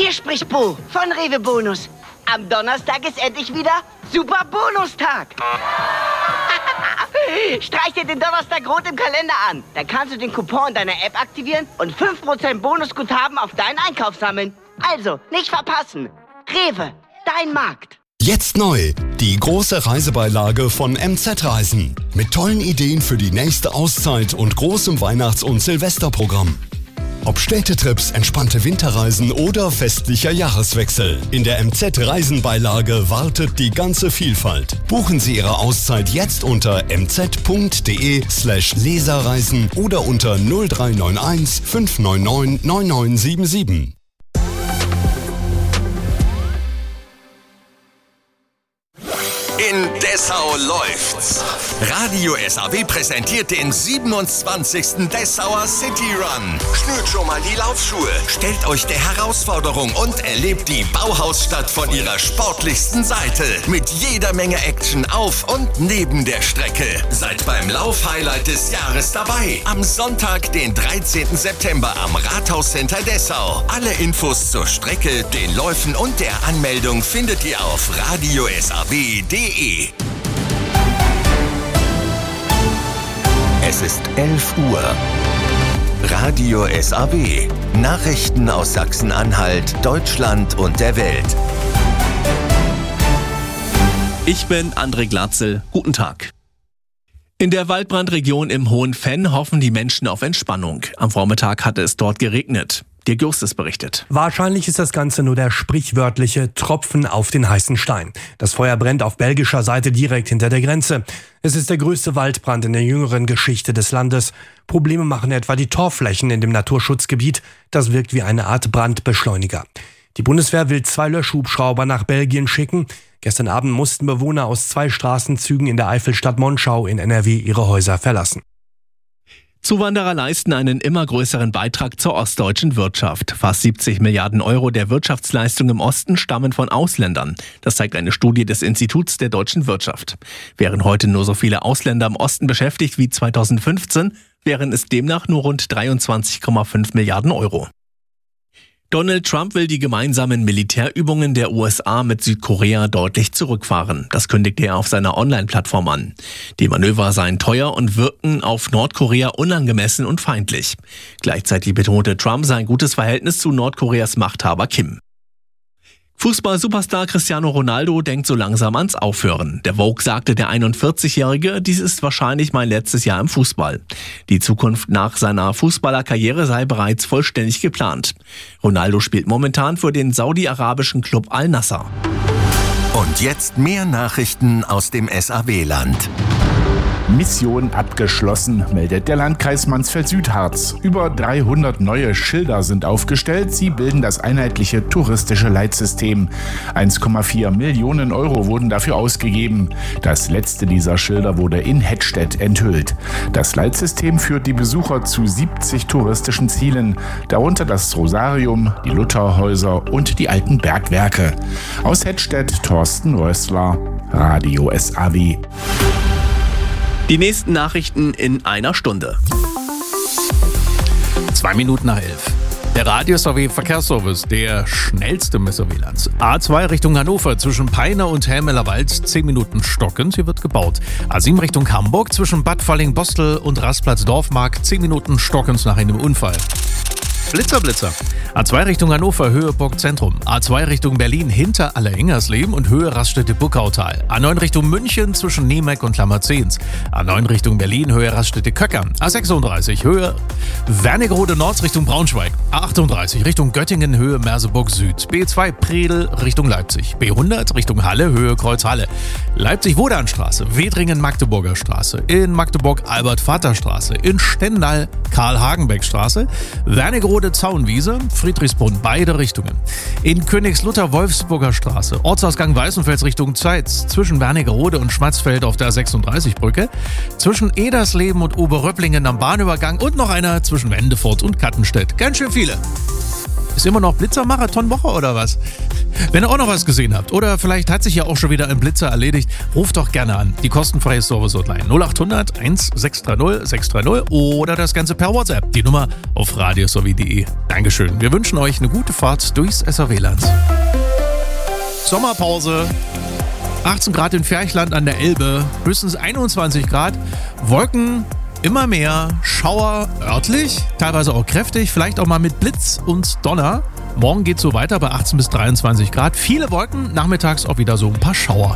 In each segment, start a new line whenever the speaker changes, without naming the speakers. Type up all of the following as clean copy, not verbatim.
Hier spricht Bo von Rewe Bonus. Am Donnerstag ist endlich wieder Super Bonustag. Streich dir den Donnerstag rot im Kalender an. Dann kannst du den Coupon in deiner App aktivieren und 5% Bonusguthaben auf deinen Einkauf sammeln. Also, nicht verpassen. Rewe, dein Markt.
Jetzt neu, die große Reisebeilage von MZ Reisen. Mit tollen Ideen für die nächste Auszeit und großem Weihnachts- und Silvesterprogramm. Ob Städtetrips, entspannte Winterreisen oder festlicher Jahreswechsel. In der MZ-Reisenbeilage wartet die ganze Vielfalt. Buchen Sie Ihre Auszeit jetzt unter mz.de/leserreisen oder unter 0391 599 9977.
In Dessau läuft's. Radio SAW präsentiert den 27. Dessauer City Run. Schnürt schon mal die Laufschuhe, stellt euch der Herausforderung und erlebt die Bauhausstadt von ihrer sportlichsten Seite. Mit jeder Menge Action auf und neben der Strecke. Seid beim Lauf-Highlight des Jahres dabei. Am Sonntag, den 13. September am Rathauscenter Dessau. Alle Infos zur Strecke, den Läufen und der Anmeldung findet ihr auf radiosaw.de. Es ist 11 Uhr. Radio SAW. Nachrichten aus Sachsen-Anhalt, Deutschland und der Welt.
Ich bin André Glatzel. Guten Tag. In der Waldbrandregion im Hohen Venn hoffen die Menschen auf Entspannung. Am Vormittag hatte es dort geregnet. Dirk Justus berichtet.
Wahrscheinlich ist das Ganze nur der sprichwörtliche Tropfen auf den heißen Stein. Das Feuer brennt auf belgischer Seite direkt hinter der Grenze. Es ist der größte Waldbrand in der jüngeren Geschichte des Landes. Probleme machen etwa die Torfflächen in dem Naturschutzgebiet. Das wirkt wie eine Art Brandbeschleuniger. Die Bundeswehr will 2 Löschhubschrauber nach Belgien schicken. Gestern Abend mussten Bewohner aus 2 Straßenzügen in der Eifelstadt Monschau in NRW ihre Häuser verlassen.
Zuwanderer leisten einen immer größeren Beitrag zur ostdeutschen Wirtschaft. Fast 70 Milliarden Euro der Wirtschaftsleistung im Osten stammen von Ausländern. Das zeigt eine Studie des Instituts der deutschen Wirtschaft. Wären heute nur so viele Ausländer im Osten beschäftigt wie 2015, wären es demnach nur rund 23,5 Milliarden Euro. Donald Trump will die gemeinsamen Militärübungen der USA mit Südkorea deutlich zurückfahren. Das kündigte er auf seiner Online-Plattform an. Die Manöver seien teuer und wirkten auf Nordkorea unangemessen und feindlich. Gleichzeitig betonte Trump sein gutes Verhältnis zu Nordkoreas Machthaber Kim. Fußball-Superstar Cristiano Ronaldo denkt so langsam ans Aufhören. Der Vogue sagte der 41-Jährige, dies ist wahrscheinlich mein letztes Jahr im Fußball. Die Zukunft nach seiner Fußballerkarriere sei bereits vollständig geplant. Ronaldo spielt momentan für den saudi-arabischen Club Al-Nassr.
Und jetzt mehr Nachrichten aus dem SAW-Land.
Mission abgeschlossen, meldet der Landkreis Mansfeld-Südharz. Über 300 neue Schilder sind aufgestellt. Sie bilden das einheitliche touristische Leitsystem. 1,4 Millionen Euro wurden dafür ausgegeben. Das letzte dieser Schilder wurde in Hettstedt enthüllt. Das Leitsystem führt die Besucher zu 70 touristischen Zielen, darunter das Rosarium, die Lutherhäuser und die alten Bergwerke. Aus Hettstedt Thorsten Rössler, Radio SAW.
Die nächsten Nachrichten in einer Stunde.
2 Minuten nach 11. Der Radio SAW Verkehrsservice, der schnellste im SAW-Land. A2 Richtung Hannover zwischen Peine und Helmelerwald 10 Minuten stockend, hier wird gebaut. A7 Richtung Hamburg zwischen Bad Falling-Bostel und Rastplatz-Dorfmark 10 Minuten stockend nach einem Unfall. Blitzer. A2 Richtung Hannover, Höhe Burgzentrum. A2 Richtung Berlin hinter Allerhengersleben und Höhe Raststätte-Buckautal. A9 Richtung München zwischen Niemeck und Lammerzehns. A9 Richtung Berlin, Höhe Raststätte-Köckern. A36 Höhe Wernigerode Nord Richtung Braunschweig. A38 Richtung Göttingen, Höhe Merseburg Süd. B2 Predel Richtung Leipzig. B100 Richtung Halle, Höhe Kreuzhalle. Leipzig-Wodanstraße, Wedringen-Magdeburger Straße. In Magdeburg Albert-Vater-Straße. In Stendal Karl-Hagenbeck-Straße. Wernigerode Zaunwiese, Friedrichsbrunn, beide Richtungen. In Königslutter Wolfsburger Straße, Ortsausgang Weißenfels Richtung Zeitz, zwischen Wernigerode und Schmatzfeld auf der 36-Brücke, zwischen Edersleben und Oberröpplingen am Bahnübergang und noch einer zwischen Wendefurt und Kattenstedt. Ganz schön viele. Ist immer noch Blitzer-Marathon-Woche oder was? Wenn ihr auch noch was gesehen habt oder vielleicht hat sich ja auch schon wieder ein Blitzer erledigt, ruft doch gerne an. Die kostenfreie Service-Hotline 0800 1630 630 oder das Ganze per WhatsApp. Die Nummer auf radiosowie.de. Dankeschön. Wir wünschen euch eine gute Fahrt durchs SAW-Land. Sommerpause. 18 Grad in Ferchland an der Elbe, höchstens 21 Grad. Wolken immer mehr, Schauer örtlich, teilweise auch kräftig, vielleicht auch mal mit Blitz und Donner. Morgen geht es so weiter bei 18 bis 23 Grad. Viele Wolken, nachmittags auch wieder so ein paar Schauer.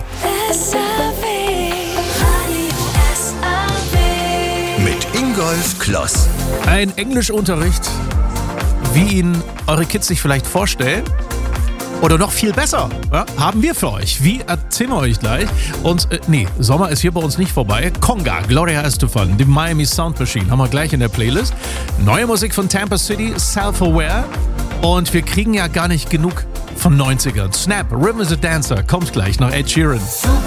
Mit Ingolf Kloss.
Ein Englischunterricht, wie ihn eure Kids sich vielleicht vorstellen. Oder noch viel besser, ja, haben wir für euch. Wie, erzählen wir euch gleich. Und Sommer ist hier bei uns nicht vorbei. Conga, Gloria Estefan, die Miami Sound Machine haben wir gleich in der Playlist. Neue Musik von Tampa City, Self-Aware. Und wir kriegen ja gar nicht genug von 90ern. Snap, Rhythm is a Dancer, kommt gleich nach Ed Sheeran.